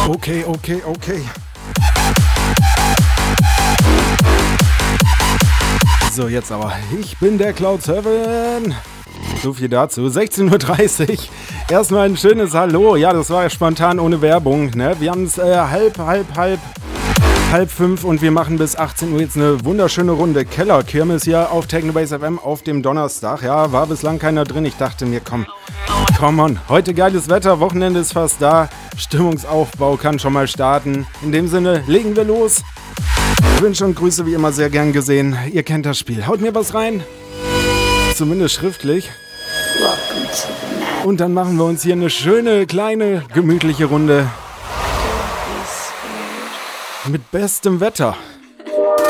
Okay. So, jetzt aber. Ich bin der Cloud7. So viel dazu. 16:30 Uhr. Erstmal ein schönes Hallo. Ja, das war ja spontan ohne Werbung. Ne? Wir haben es halb 5 und wir machen bis 18 Uhr jetzt eine wunderschöne Runde Kellerkirmes hier auf Technobase FM auf dem Donnerstag. Ja, war bislang keiner drin. Ich dachte mir, komm on. Heute geiles Wetter, Wochenende ist fast da. Stimmungsaufbau kann schon mal starten. In dem Sinne, legen wir los. Wünsche und Grüße wie immer sehr gern gesehen. Ihr kennt das Spiel. Haut mir was rein. Zumindest schriftlich. Und dann machen wir uns hier eine schöne, kleine, gemütliche Runde. Mit bestem Wetter.